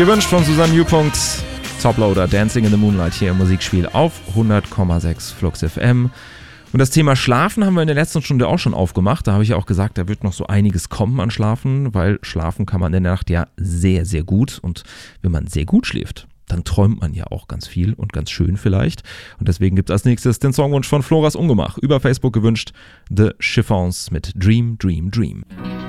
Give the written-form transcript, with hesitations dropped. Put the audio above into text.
Gewünscht von Susanne Newpunkt, Toploader, Dancing in the Moonlight hier im Musikspiel auf 100,6 Flux FM. Und das Thema Schlafen haben wir in der letzten Stunde auch schon aufgemacht. Da habe ich ja auch gesagt, da wird noch so einiges kommen an Schlafen, weil schlafen kann man in der Nacht ja sehr, sehr gut. Und wenn man sehr gut schläft, dann träumt man ja auch ganz viel und ganz schön vielleicht. Und deswegen gibt es als nächstes den Songwunsch von Floras Ungemach. Über Facebook gewünscht, The Chiffons mit Dream, Dream, Dream.